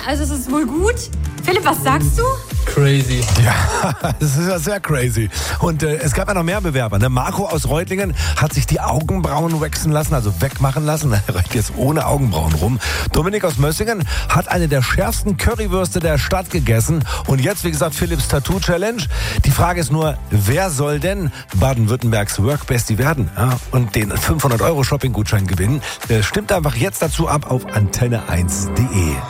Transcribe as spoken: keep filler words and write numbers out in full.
Also es ist wohl gut. Philipp, was sagst du? Crazy. Ja, das ist ja sehr crazy. Und äh, es gab ja noch mehr Bewerber. Ne? Marco aus Reutlingen hat sich die Augenbrauen waxen lassen, also wegmachen lassen. Er rennt jetzt ohne Augenbrauen rum. Dominik aus Mössingen hat eine der schärfsten Currywürste der Stadt gegessen. Und jetzt, wie gesagt, Philipps Tattoo-Challenge. Die Frage ist nur, wer soll denn Baden-Württembergs Workbestie werden? Ja? Und den fünfhundert Euro Shopping-Gutschein gewinnen? Äh, stimmt einfach jetzt dazu ab auf antenne eins punkt de.